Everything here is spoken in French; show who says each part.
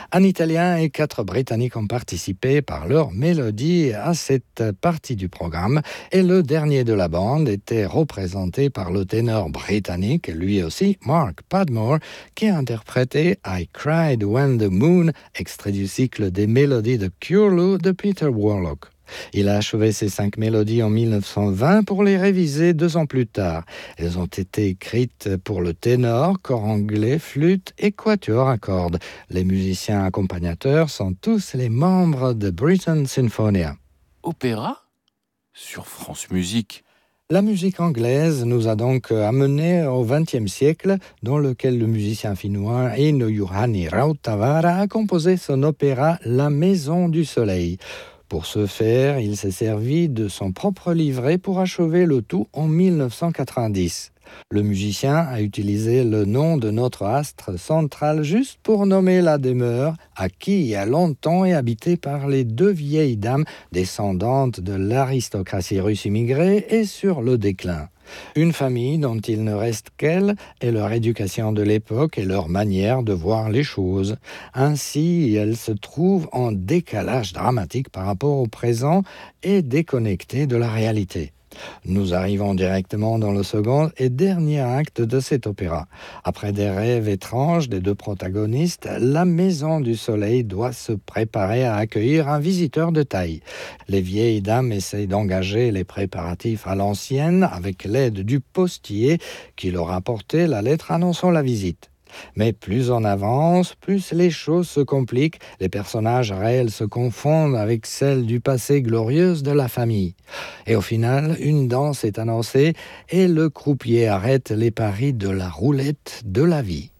Speaker 1: Un Italien et 4 Britanniques ont participé par leur mélodie à cette partie du programme et le dernier de la bande était représenté par le ténor britannique, lui aussi Mark Padmore, qui a interprété I Cried When the Moon, extrait du cycle des mélodies de Curlew de Peter Warlock. Il a achevé ces 5 mélodies en 1920 pour les réviser 2 ans plus tard. Elles ont été écrites pour le ténor, corps anglais, flûte et quatuor à cordes. Les musiciens accompagnateurs sont tous les membres de Britten Sinfonia.
Speaker 2: Opéra sur France Musique.
Speaker 1: La musique anglaise nous a donc amenés au XXe siècle, dans lequel le musicien finnois Eino Juhani Rautavaara a composé son opéra La Maison du Soleil. Pour ce faire, il s'est servi de son propre livret pour achever le tout en 1990. Le musicien a utilisé le nom de notre astre central juste pour nommer la demeure à qui il y a longtemps est habitée par les 2 vieilles dames descendantes de l'aristocratie russe immigrée et sur le déclin. Une famille dont il ne reste qu'elle et leur éducation de l'époque et leur manière de voir les choses. Ainsi, elle se trouve en décalage dramatique par rapport au présent et déconnectée de la réalité. Nous arrivons directement dans le second et dernier acte de cet opéra. Après des rêves étranges des 2 protagonistes, la Maison du Soleil doit se préparer à accueillir un visiteur de taille. Les vieilles dames essayent d'engager les préparatifs à l'ancienne avec l'aide du postier qui leur a apporté la lettre annonçant la visite. Mais plus on avance, plus les choses se compliquent, les personnages réels se confondent avec celles du passé glorieuse de la famille. Et au final, une danse est annoncée et le croupier arrête les paris de la roulette de la vie.